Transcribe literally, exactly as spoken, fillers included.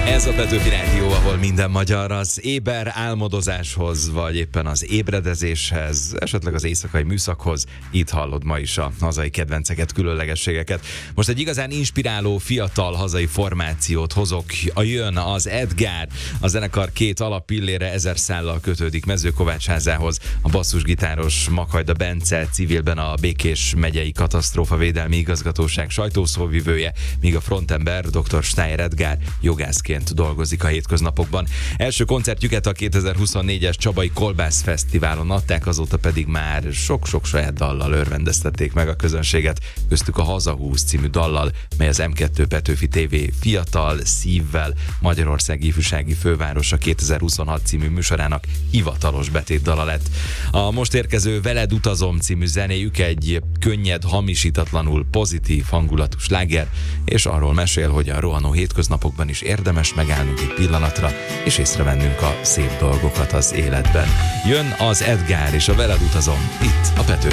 Ez a Petőfi Rádió, ahol minden magyar az éber álmodozáshoz, vagy éppen az ébredezéshez, esetleg az éjszakai műszakhoz. Itt hallod ma is a hazai kedvenceket, különlegességeket. Most egy igazán inspiráló, fiatal hazai formációt hozok. A jön az Edgár. A zenekar két alappillére ezer szállal kötődik Mezőkovácsházához. A basszusgitáros Makhajda Bence civilben a Békés megyei katasztrófavédelmi igazgatóság sajtószóvivője, míg a frontember dr. Steyer Edgár jogászként dolgozik a hétköznapokban. Első koncertjüket a kétezer-huszonnégyes Csabai Kolbász Fesztiválon adták, azóta pedig már sok-sok saját dallal örvendeztették meg a közönséget, köztük a Hazahúz című dallal, mely az em kettő Petőfi té vé fiatal szívvel Magyarország ifjúsági fővárosa kétezer-huszonhat című műsorának hivatalos betétdala lett. A most érkező Veled utazom című zenéjük egy könnyed, hamisítatlanul pozitív hangulatú sláger, és arról mesél, hogy a rohanó hétköznapokban is érdemes megállnunk egy pillanatra, és észrevennünk a szép dolgokat az életben. Jön az Edgár és a Veled utazom itt a Petőfi